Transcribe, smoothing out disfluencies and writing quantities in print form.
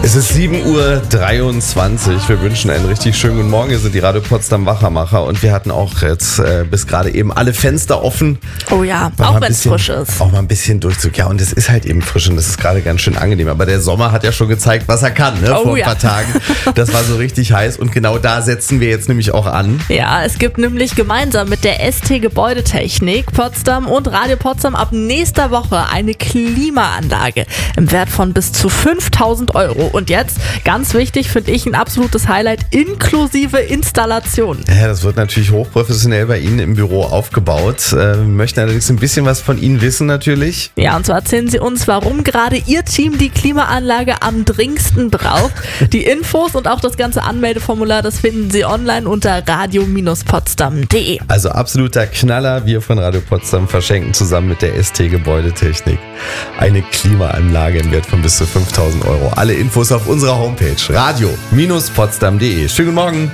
Es ist 7:23 Uhr. Wir wünschen einen richtig schönen guten Morgen. Hier sind die Radio Potsdam Wachermacher und wir hatten auch jetzt bis gerade eben alle Fenster offen. Oh ja, auch wenn es frisch ist. Auch mal ein bisschen Durchzug. Ja, und es ist halt eben frisch und das ist gerade ganz schön angenehm. Aber der Sommer hat ja schon gezeigt, was er kann, ne? Vor ein paar Tagen. Das war so richtig heiß und genau da setzen wir jetzt nämlich auch an. Ja, es gibt nämlich gemeinsam mit der ST Gebäudetechnik Potsdam und Radio Potsdam ab nächster Woche eine Klimaanlage im Wert von bis zu 5.000 Euro. Und jetzt, ganz wichtig, finde ich ein absolutes Highlight, inklusive Installation. Ja, das wird natürlich hochprofessionell bei Ihnen im Büro aufgebaut. Wir möchten allerdings ein bisschen was von Ihnen wissen natürlich. Ja, und zwar erzählen Sie uns, warum gerade Ihr Team die Klimaanlage am dringendsten braucht. Die Infos und auch das ganze Anmeldeformular, das finden Sie online unter radio-potsdam.de. Also absoluter Knaller. Wir von Radio Potsdam verschenken zusammen mit der ST Gebäudetechnik eine Klimaanlage im Wert von bis zu 5.000 Euro. Alle Infos auf unserer Homepage radio-potsdam.de. Schönen guten Morgen.